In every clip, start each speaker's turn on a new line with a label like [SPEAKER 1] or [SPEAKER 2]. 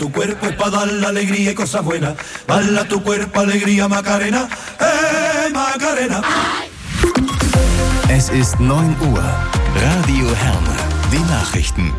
[SPEAKER 1] Tu cuerpo es para dar la alegría y cosas buenas. Bala tu cuerpo, alegría, Macarena. Macarena.
[SPEAKER 2] Es ist 9 Uhr. Radio Herne. Die Nachrichten.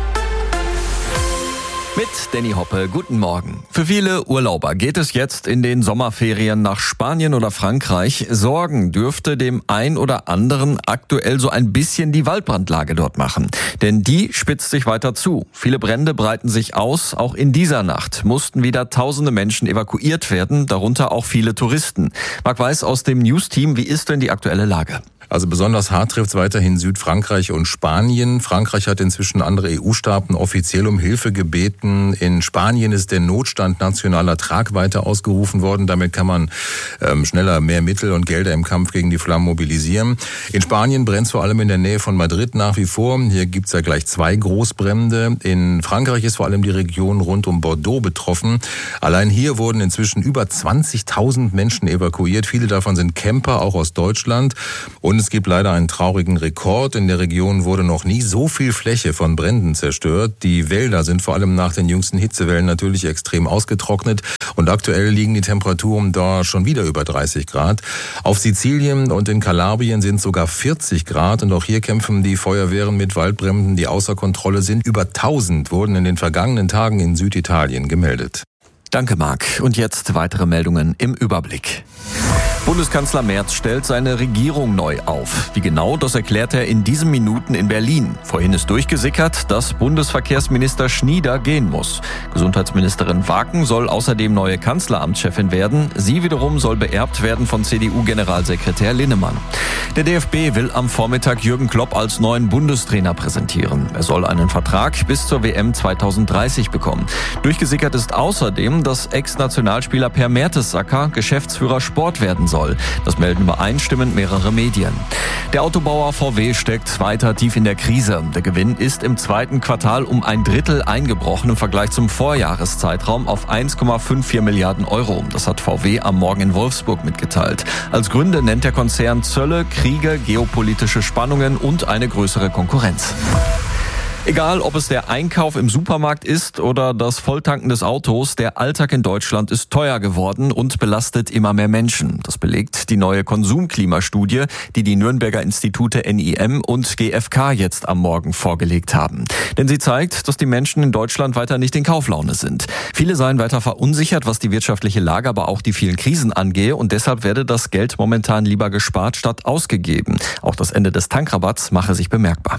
[SPEAKER 3] Mit Danny Hoppe, guten Morgen. Für viele Urlauber geht es jetzt in den Sommerferien nach Spanien oder Frankreich. Sorgen dürfte dem ein oder anderen aktuell so ein bisschen die Waldbrandlage dort machen. Denn die spitzt sich weiter zu. Viele Brände breiten sich aus. Auch in dieser Nacht mussten wieder tausende Menschen evakuiert werden, darunter auch viele Touristen. Marc Weiß aus dem News-Team, wie ist denn die aktuelle Lage?
[SPEAKER 4] Also besonders hart trifft es weiterhin Südfrankreich und Spanien. Frankreich hat inzwischen andere EU-Staaten offiziell um Hilfe gebeten. In Spanien ist der Notstand nationaler Tragweite ausgerufen worden. Damit kann man schneller mehr Mittel und Gelder im Kampf gegen die Flammen mobilisieren. In Spanien brennt es vor allem in der Nähe von Madrid nach wie vor. Hier gibt es ja gleich 2 Großbrände. In Frankreich ist vor allem die Region rund um Bordeaux betroffen. Allein hier wurden inzwischen über 20.000 Menschen evakuiert. Viele davon sind Camper, auch aus Deutschland. Und es gibt leider einen traurigen Rekord. In der Region wurde noch nie so viel Fläche von Bränden zerstört. Die Wälder sind vor allem nach den jüngsten Hitzewellen natürlich extrem ausgetrocknet. Und aktuell liegen die Temperaturen da schon wieder über 30 Grad. Auf Sizilien und in Kalabrien sind sogar 40 Grad. Und auch hier kämpfen die Feuerwehren mit Waldbränden, die außer Kontrolle sind. Über 1000 wurden in den vergangenen Tagen in Süditalien gemeldet.
[SPEAKER 3] Danke, Marc. Und jetzt weitere Meldungen im Überblick. Bundeskanzler Merz stellt seine Regierung neu auf. Wie genau, das erklärt er in diesen Minuten in Berlin. Vorhin ist durchgesickert, dass Bundesverkehrsminister Schnieder gehen muss. Gesundheitsministerin Waken soll außerdem neue Kanzleramtschefin werden. Sie wiederum soll beerbt werden von CDU-Generalsekretär Linnemann. Der DFB will am Vormittag Jürgen Klopp als neuen Bundestrainer präsentieren. Er soll einen Vertrag bis zur WM 2030 bekommen. Durchgesickert ist außerdem, dass Ex-Nationalspieler Per Mertesacker Geschäftsführer Sport werden soll. Das melden übereinstimmend mehrere Medien. Der Autobauer VW steckt weiter tief in der Krise. Der Gewinn ist im zweiten Quartal um 1/3 eingebrochen im Vergleich zum Vorjahreszeitraum auf 1,54 Milliarden Euro. Das hat VW am Morgen in Wolfsburg mitgeteilt. Als Gründe nennt der Konzern Zölle, Kriege, geopolitische Spannungen und eine größere Konkurrenz. Egal, ob es der Einkauf im Supermarkt ist oder das Volltanken des Autos, der Alltag in Deutschland ist teuer geworden und belastet immer mehr Menschen. Das belegt die neue Konsumklimastudie, die Nürnberger Institute NIM und GfK jetzt am Morgen vorgelegt haben. Denn sie zeigt, dass die Menschen in Deutschland weiter nicht in Kauflaune sind. Viele seien weiter verunsichert, was die wirtschaftliche Lage, aber auch die vielen Krisen angehe, und deshalb werde das Geld momentan lieber gespart statt ausgegeben. Auch das Ende des Tankrabatts mache sich bemerkbar.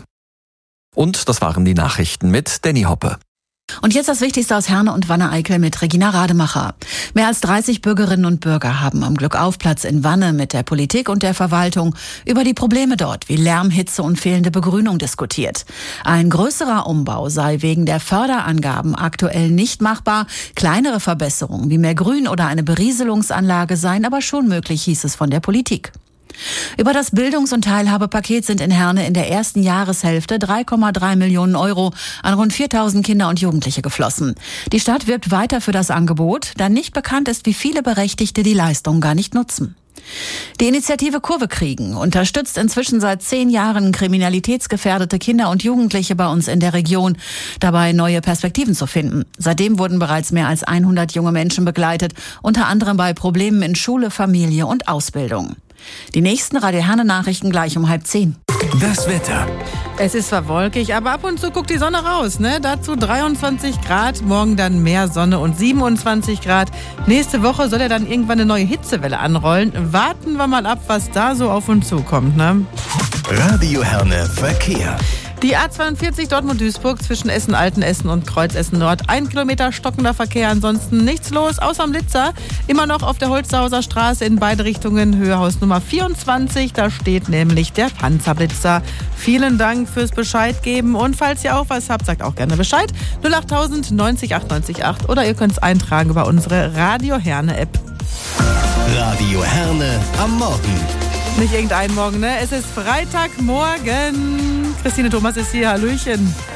[SPEAKER 3] Und das waren die Nachrichten mit Danny Hoppe.
[SPEAKER 5] Und jetzt das Wichtigste aus Herne und Wanne-Eickel mit Regina Rademacher. Mehr als 30 Bürgerinnen und Bürger haben am Glückaufplatz in Wanne mit der Politik und der Verwaltung über die Probleme dort wie Lärm, Hitze und fehlende Begrünung diskutiert. Ein größerer Umbau sei wegen der Förderangaben aktuell nicht machbar. Kleinere Verbesserungen wie mehr Grün oder eine Berieselungsanlage seien aber schon möglich, hieß es von der Politik. Über das Bildungs- und Teilhabepaket sind in Herne in der ersten Jahreshälfte 3,3 Millionen Euro an rund 4.000 Kinder und Jugendliche geflossen. Die Stadt wirbt weiter für das Angebot, da nicht bekannt ist, wie viele Berechtigte die Leistung gar nicht nutzen. Die Initiative Kurve kriegen unterstützt inzwischen seit 10 Jahren kriminalitätsgefährdete Kinder und Jugendliche bei uns in der Region, dabei neue Perspektiven zu finden. Seitdem wurden bereits mehr als 100 junge Menschen begleitet, unter anderem bei Problemen in Schule, Familie und Ausbildung. Die nächsten Radio Herne Nachrichten gleich um 9:30.
[SPEAKER 2] Das Wetter.
[SPEAKER 6] Es ist zwar wolkig, aber ab und zu guckt die Sonne raus, ne? Dazu 23 Grad, morgen dann mehr Sonne und 27 Grad. Nächste Woche soll ja dann irgendwann eine neue Hitzewelle anrollen. Warten wir mal ab, was da so auf uns zukommt, ne?
[SPEAKER 2] Radio Herne Verkehr.
[SPEAKER 6] Die A42 Dortmund-Duisburg zwischen Essen-Altenessen und Kreuz-Essen-Nord. 1 Kilometer stockender Verkehr, ansonsten nichts los, außer am Litzer. Immer noch auf der Holzhauser Straße in beide Richtungen, Höhehaus Nummer 24. Da steht nämlich der Panzerblitzer. Vielen Dank fürs Bescheid geben. Und falls ihr auch was habt, sagt auch gerne Bescheid. 08000 90 98 8 oder ihr könnt es eintragen über unsere Radio Herne App.
[SPEAKER 2] Radio Herne am Morgen.
[SPEAKER 6] Nicht irgendein Morgen, ne? Es ist Freitagmorgen. Christine Thomas ist hier. Hallöchen.